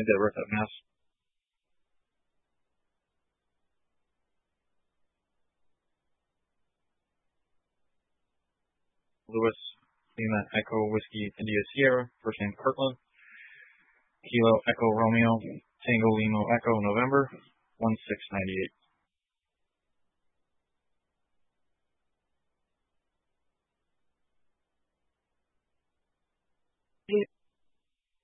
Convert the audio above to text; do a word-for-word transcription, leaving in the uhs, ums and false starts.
that wrote that mass. Lewis, Lima Echo Whiskey India Sierra, first name Kirtland. Kilo Echo Romeo, Tango Limo Echo November, one six ninety eight.